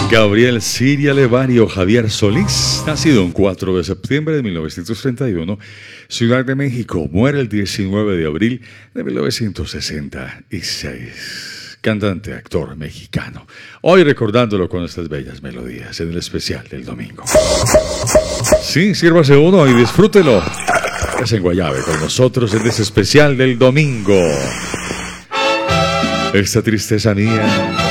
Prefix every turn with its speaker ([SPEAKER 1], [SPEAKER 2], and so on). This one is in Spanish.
[SPEAKER 1] Gabriel Siria Levario Javier Solís, nacido un 4 de septiembre de 1931, Ciudad de México, muere el 19 de abril de 1966. Cantante, actor mexicano. Hoy recordándolo con estas bellas melodías en el especial del domingo. Sí, sírvase uno y disfrútelo. Es en Guayave con nosotros en este especial del domingo. Esta tristeza mía